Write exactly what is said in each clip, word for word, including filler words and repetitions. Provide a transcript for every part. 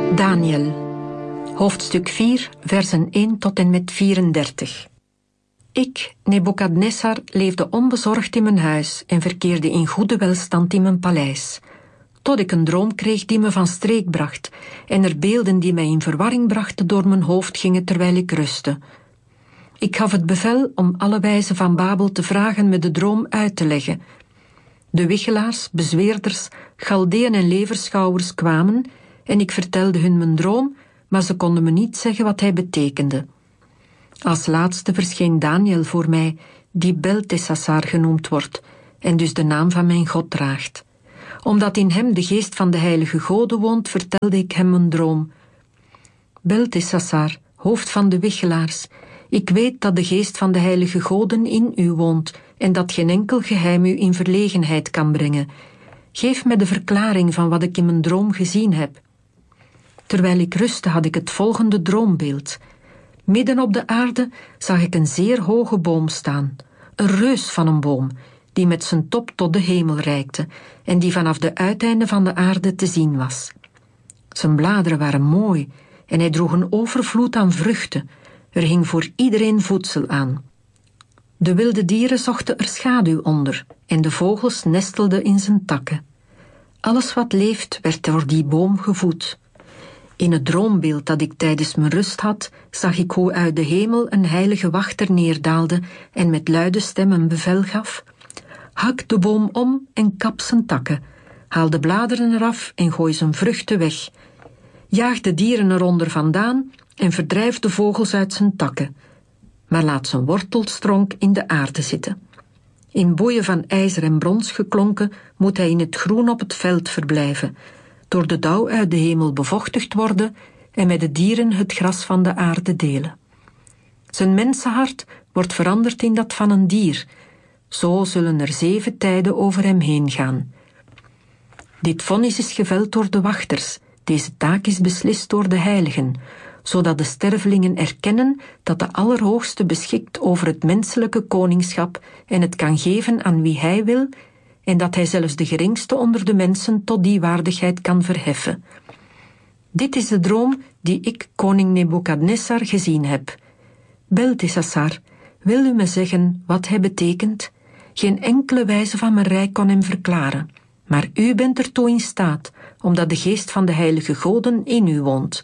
Daniel, hoofdstuk vier, versen één tot en met vierendertig. Ik, Nebukadnessar, leefde onbezorgd in mijn huis en verkeerde in goede welstand in mijn paleis, tot ik een droom kreeg die me van streek bracht en er beelden die mij in verwarring brachten door mijn hoofd gingen terwijl ik rustte. Ik gaf het bevel om alle wijzen van Babel te vragen me de droom uit te leggen. De wichelaars, bezweerders, Galdeën en leverschouwers kwamen en ik vertelde hun mijn droom, maar ze konden me niet zeggen wat hij betekende. Als laatste verscheen Daniel voor mij, die Belteshazzar genoemd wordt en dus de naam van mijn God draagt. Omdat in hem de geest van de heilige goden woont, vertelde ik hem mijn droom. Belteshazzar, hoofd van de wichelaars, ik weet dat de geest van de heilige goden in u woont en dat geen enkel geheim u in verlegenheid kan brengen. Geef me de verklaring van wat ik in mijn droom gezien heb. Terwijl ik rustte had ik het volgende droombeeld. Midden op de aarde zag ik een zeer hoge boom staan, een reus van een boom, die met zijn top tot de hemel reikte en die vanaf de uiteinden van de aarde te zien was. Zijn bladeren waren mooi en hij droeg een overvloed aan vruchten. Er hing voor iedereen voedsel aan. De wilde dieren zochten er schaduw onder en de vogels nestelden in zijn takken. Alles wat leeft werd door die boom gevoed. In het droombeeld dat ik tijdens mijn rust had, zag ik hoe uit de hemel een heilige wachter neerdaalde en met luide stem een bevel gaf: hak de boom om en kap zijn takken, haal de bladeren eraf en gooi zijn vruchten weg. Jaag de dieren eronder vandaan en verdrijf de vogels uit zijn takken, maar laat zijn wortelstronk in de aarde zitten. In boeien van ijzer en brons geklonken moet hij in het groen op het veld verblijven, door de dauw uit de hemel bevochtigd worden en met de dieren het gras van de aarde delen. Zijn mensenhart wordt veranderd in dat van een dier, zo zullen er zeven tijden over hem heen gaan. Dit vonnis is geveld door de wachters, deze taak is beslist door de heiligen, zodat de stervelingen erkennen dat de Allerhoogste beschikt over het menselijke koningschap en het kan geven aan wie hij wil, en dat hij zelfs de geringste onder de mensen tot die waardigheid kan verheffen. Dit is de droom die ik, koning Nebukadnessar, gezien heb. Belteshazzar, wil u me zeggen wat hij betekent? Geen enkele wijze van mijn rijk kon hem verklaren, maar u bent ertoe in staat, omdat de geest van de heilige goden in u woont.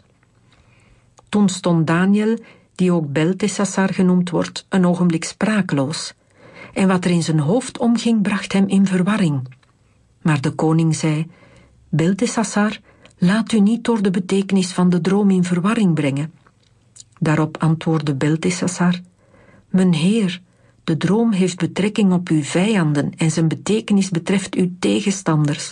Toen stond Daniel, die ook Belteshazzar genoemd wordt, een ogenblik sprakeloos. En wat er in zijn hoofd omging, bracht hem in verwarring. Maar de koning zei: Belteshazzar, laat u niet door de betekenis van de droom in verwarring brengen. Daarop antwoordde Belteshazzar: mijn heer, de droom heeft betrekking op uw vijanden en zijn betekenis betreft uw tegenstanders.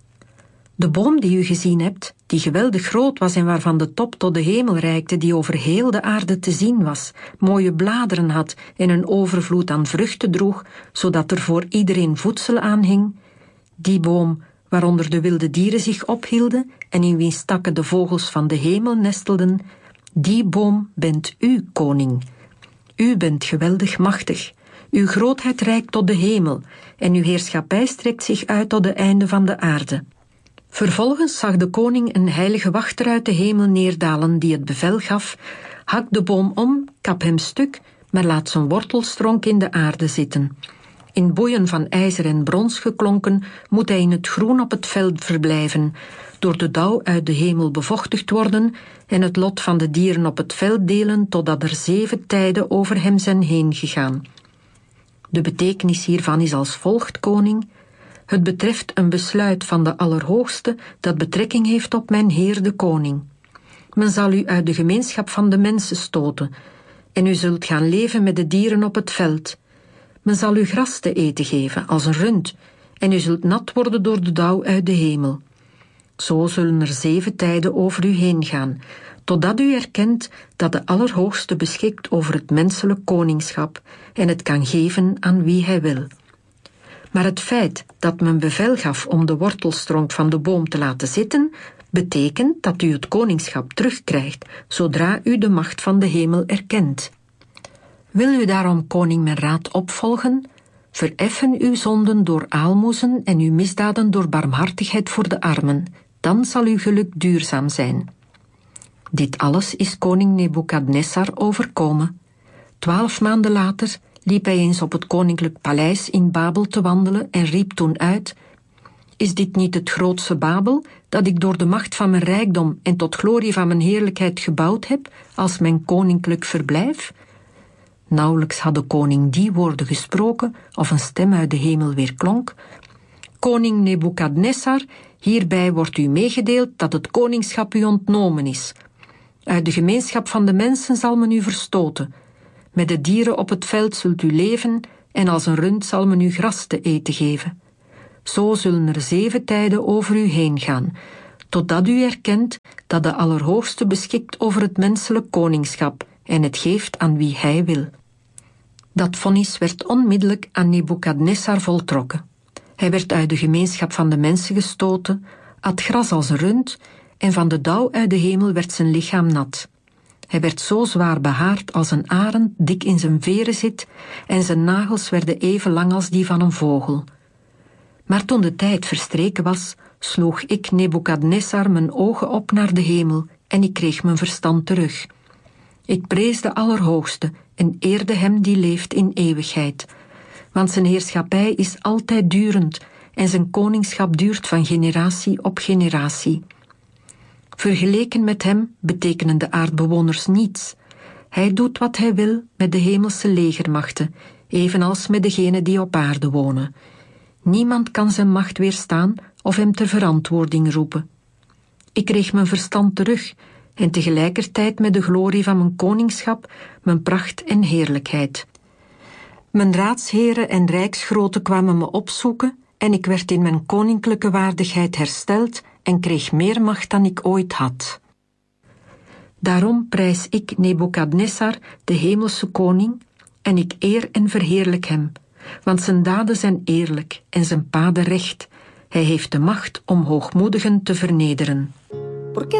De boom die u gezien hebt, die geweldig groot was en waarvan de top tot de hemel reikte, die over heel de aarde te zien was, mooie bladeren had en een overvloed aan vruchten droeg, zodat er voor iedereen voedsel aan hing, die boom waaronder de wilde dieren zich ophielden en in wiens takken de vogels van de hemel nestelden, die boom bent u, koning. U bent geweldig machtig. Uw grootheid reikt tot de hemel en uw heerschappij strekt zich uit tot de einden van de aarde. Vervolgens zag de koning een heilige wachter uit de hemel neerdalen die het bevel gaf: hak de boom om, kap hem stuk, maar laat zijn wortelstronk in de aarde zitten. In boeien van ijzer en brons geklonken moet hij in het groen op het veld verblijven, door de dauw uit de hemel bevochtigd worden en het lot van de dieren op het veld delen totdat er zeven tijden over hem zijn heen gegaan. De betekenis hiervan is als volgt, koning. Het betreft een besluit van de Allerhoogste dat betrekking heeft op mijn heer de koning. Men zal u uit de gemeenschap van de mensen stoten en u zult gaan leven met de dieren op het veld. Men zal u gras te eten geven als een rund en u zult nat worden door de dauw uit de hemel. Zo zullen er zeven tijden over u heen gaan, totdat u erkent dat de Allerhoogste beschikt over het menselijk koningschap en het kan geven aan wie hij wil. Maar het feit dat men bevel gaf om de wortelstronk van de boom te laten zitten, betekent dat u het koningschap terugkrijgt, zodra u de macht van de hemel erkent. Wil u daarom, koning, mijn raad opvolgen? Vereffen uw zonden door aalmoezen en uw misdaden door barmhartigheid voor de armen. Dan zal uw geluk duurzaam zijn. Dit alles is koning Nebukadnessar overkomen. Twaalf maanden later liep hij eens op het koninklijk paleis in Babel te wandelen en riep toen uit: Is dit niet het grootste Babel, dat ik door de macht van mijn rijkdom en tot glorie van mijn heerlijkheid gebouwd heb, als mijn koninklijk verblijf? Nauwelijks had de koning die woorden gesproken, of een stem uit de hemel weerklonk: Koning Nebukadnessar, hierbij wordt u meegedeeld dat het koningschap u ontnomen is. Uit de gemeenschap van de mensen zal men u verstoten. Met de dieren op het veld zult u leven, en als een rund zal men u gras te eten geven. Zo zullen er zeven tijden over u heen gaan, totdat u erkent dat de Allerhoogste beschikt over het menselijk koningschap en het geeft aan wie hij wil. Dat vonnis werd onmiddellijk aan Nebukadnessar voltrokken. Hij werd uit de gemeenschap van de mensen gestoten, at gras als een rund, en van de dauw uit de hemel werd zijn lichaam nat. Hij werd zo zwaar behaard als een arend dik in zijn veren zit, en zijn nagels werden even lang als die van een vogel. Maar toen de tijd verstreken was, sloeg ik Nebukadnessar mijn ogen op naar de hemel en ik kreeg mijn verstand terug. Ik prees de Allerhoogste en eerde hem die leeft in eeuwigheid, want zijn heerschappij is altijd durend en zijn koningschap duurt van generatie op generatie. Vergeleken met hem betekenen de aardbewoners niets. Hij doet wat hij wil met de hemelse legermachten, evenals met degenen die op aarde wonen. Niemand kan zijn macht weerstaan of hem ter verantwoording roepen. Ik kreeg mijn verstand terug en tegelijkertijd met de glorie van mijn koningschap, mijn pracht en heerlijkheid. Mijn raadsheren en rijksgroten kwamen me opzoeken en ik werd in mijn koninklijke waardigheid hersteld en kreeg meer macht dan ik ooit had. Daarom prijs ik Nebukadnessar, de hemelse koning, en ik eer en verheerlijk hem, want zijn daden zijn eerlijk en zijn paden recht. Hij heeft de macht om hoogmoedigen te vernederen.